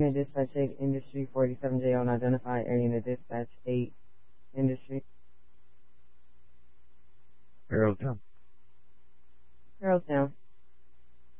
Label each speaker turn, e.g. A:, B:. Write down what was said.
A: Dispatch 8 Industry 47J unidentified area in Dispatch 8 Industry.
B: Haroldstown.
A: Haroldstown.